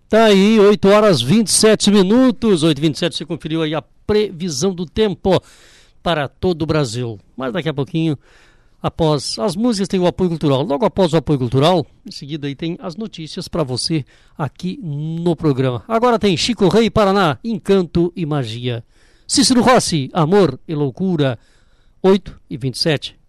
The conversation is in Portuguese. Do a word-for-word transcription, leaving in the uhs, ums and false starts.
Tá aí, oito horas e vinte e sete minutos, oito e vinte e sete, você conferiu aí a previsão do tempo para todo o Brasil. Mas daqui a pouquinho, após as músicas, tem o apoio cultural. Logo após o apoio cultural, em seguida aí tem as notícias para você aqui no programa. Agora tem Chico Rei, Paraná, Encanto e Magia. Cícero Rossi, Amor e Loucura, oito e vinte e sete.